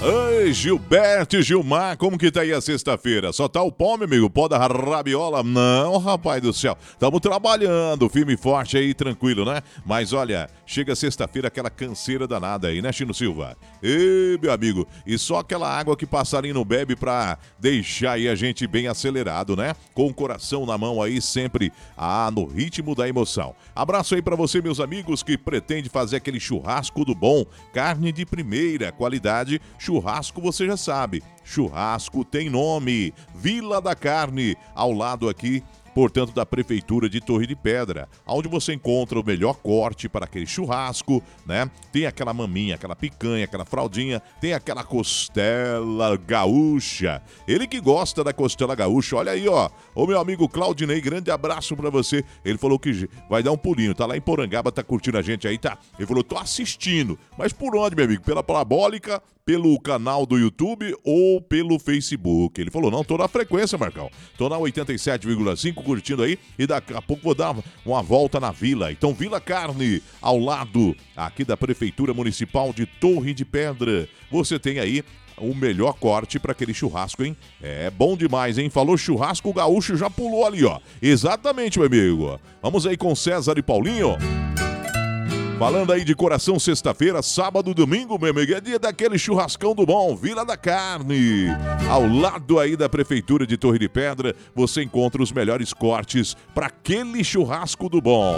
Oi, Gilberto e Gilmar, como que tá aí a sexta-feira? Só tá o pó, meu amigo? Pó da rabiola? Não, rapaz do céu. Tamo trabalhando, firme e forte aí, tranquilo, né? Mas olha, chega sexta-feira aquela canseira danada aí, né, Chino Silva? Ê, meu amigo, e só aquela água que passarinho não bebe pra deixar aí a gente bem acelerado, né? Com o coração na mão aí, sempre, no ritmo da emoção. Abraço aí pra você, meus amigos, que pretende fazer aquele churrasco do bom, carne de primeira qualidade. Churrasco você já sabe, churrasco tem nome, Vila da Carne, ao lado aqui, portanto, da Prefeitura de Torre de Pedra, onde você encontra o melhor corte para aquele churrasco, né? Tem aquela maminha, aquela picanha, aquela fraldinha, tem aquela costela gaúcha. Ele que gosta da costela gaúcha, olha aí, ó. O meu amigo Claudinei, grande abraço pra você. Ele falou que vai dar um pulinho, tá lá em Porangaba, tá curtindo a gente aí, tá? Ele falou, tô assistindo. Mas por onde, meu amigo? Pela parabólica, pelo canal do YouTube ou pelo Facebook? Ele falou, não, tô na frequência, Marcão. Tô na 87,5 curtindo aí e daqui a pouco vou dar uma volta na Vila. Então, Vila Carne, ao lado aqui da Prefeitura Municipal de Torre de Pedra. Você tem aí o melhor corte para aquele churrasco, hein? É bom demais, hein? Falou churrasco, o gaúcho já pulou ali, ó. Exatamente, meu amigo. Vamos aí com César e Paulinho. Falando aí de coração, sexta-feira, sábado, domingo, meu amigo, é dia daquele churrascão do bom, Vila da Carne. Ao lado aí da Prefeitura de Torre de Pedra, você encontra os melhores cortes para aquele churrasco do bom.